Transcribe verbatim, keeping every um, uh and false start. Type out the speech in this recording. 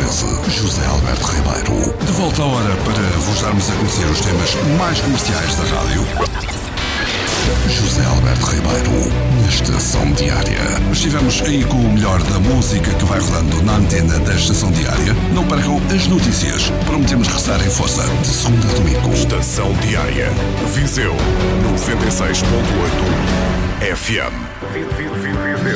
treze, José Alberto Ribeiro. De volta à hora para vos darmos a conhecer os temas mais comerciais da rádio. José Alberto Ribeiro, na Estação Diária. Estivemos aí com o melhor da música que vai rodando na antena da Estação Diária. Não percam as notícias. Prometemos restar em força de segunda a domingo. Estação Diária. Viseu noventa e seis ponto oito F M.